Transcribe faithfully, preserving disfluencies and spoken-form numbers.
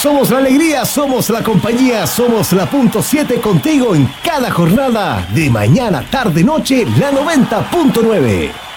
Somos la alegría, somos la compañía, somos la punto siete contigo en cada jornada de mañana, tarde, noche, la noventa punto nueve.